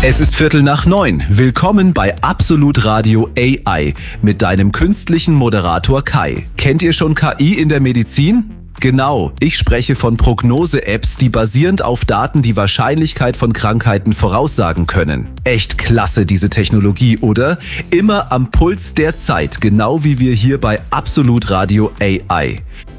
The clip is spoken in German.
Es ist 8:45. Willkommen bei Absolut Radio AI mit deinem künstlichen Moderator Kai. Kennt ihr schon KI in der Medizin? Genau, ich spreche von Prognose-Apps, die basierend auf Daten die Wahrscheinlichkeit von Krankheiten voraussagen können. Echt klasse, diese Technologie, oder? Immer am Puls der Zeit, genau wie wir hier bei Absolut Radio AI.